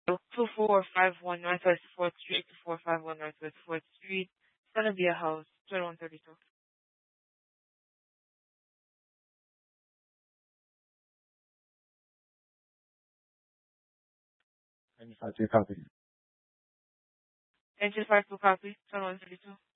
2451 Northwest 4th Street, 2451 Northwest 4th Street. It's gonna be a house, 2132. And if I do copy. And just 52 copy, 2132.